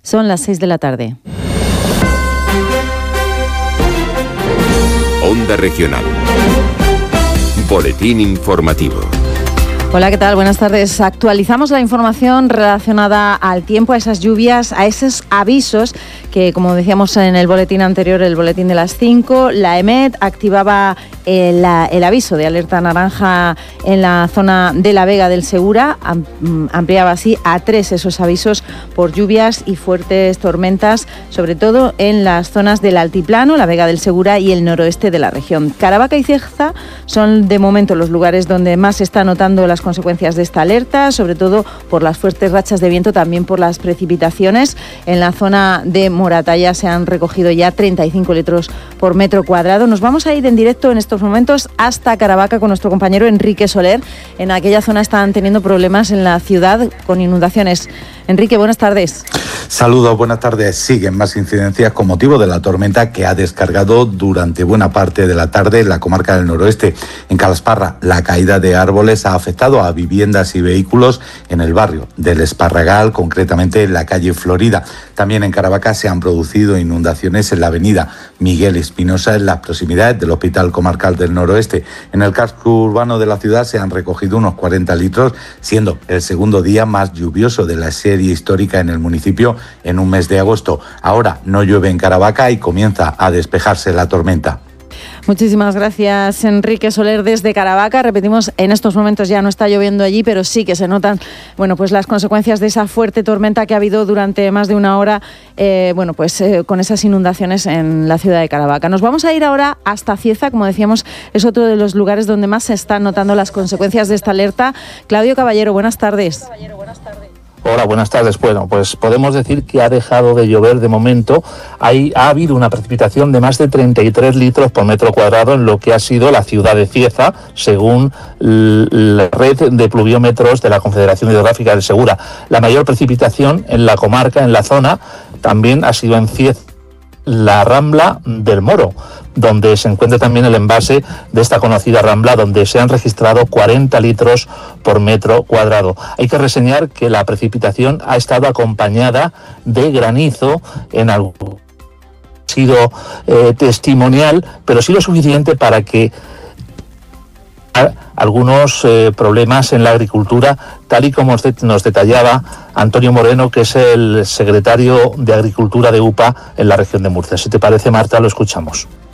Son las 6 de la tarde. Onda Regional. Boletín informativo. Hola, ¿qué tal? Buenas tardes. Actualizamos la información relacionada al tiempo, a esas lluvias, a esos avisos que, como decíamos en el boletín anterior, el boletín de las 5, la EMET activaba el aviso de alerta naranja en la zona de la Vega del Segura, ampliaba así a 3 esos avisos por lluvias y fuertes tormentas, sobre todo en las zonas del altiplano, la Vega del Segura y el noroeste de la región. Caravaca y Cieza son de momento los lugares donde más se está notando las consecuencias de esta alerta, sobre todo por las fuertes rachas de viento, también por las precipitaciones. En la zona de Moratalla se han recogido ya 35 litros por metro cuadrado. Nos vamos a ir en directo en estos momentos hasta Caravaca con nuestro compañero Enrique Soler. En aquella zona están teniendo problemas en la ciudad con inundaciones. Enrique, buenas tardes. Saludos, buenas tardes. Siguen más incidencias con motivo de la tormenta que ha descargado durante buena parte de la tarde en la comarca del noroeste. En Calasparra, la caída de árboles ha afectado a viviendas y vehículos en el barrio del Esparragal, concretamente en la calle Florida. También en Caravaca se han producido inundaciones en la avenida Miguel Espinosa, en las proximidades del Hospital Comarcal del Noroeste. En el casco urbano de la ciudad se han recogido unos 40 litros, siendo el segundo día más lluvioso de la serie histórica en el municipio en un mes de agosto. Ahora no llueve en Caravaca y comienza a despejarse la tormenta. Muchísimas gracias, Enrique Soler, desde Caravaca. Repetimos, en estos momentos ya no está lloviendo allí, pero sí que se notan, pues las consecuencias de esa fuerte tormenta que ha habido durante más de una hora, con esas inundaciones en la ciudad de Caravaca. Nos vamos a ir ahora hasta Cieza, como decíamos, es otro de los lugares donde más se están notando las consecuencias de esta alerta. Claudio Caballero, buenas tardes. Hola, buenas tardes. Bueno, pues podemos decir que ha dejado de llover de momento. Ha habido una precipitación de más de 33 litros por metro cuadrado en lo que ha sido la ciudad de Cieza, según la red de pluviómetros de la Confederación Hidrográfica del Segura. La mayor precipitación en la comarca, en la zona, también ha sido en Cieza, la Rambla del Moro, donde se encuentra también el embalse de esta conocida rambla, donde se han registrado 40 litros por metro cuadrado. Hay que reseñar que la precipitación ha estado acompañada de granizo en algo sido testimonial, pero sí lo suficiente para que algunos problemas en la agricultura, tal y como nos detallaba Antonio Moreno, que es el secretario de Agricultura de UPA en la región de Murcia. Si te parece, Marta, lo escuchamos.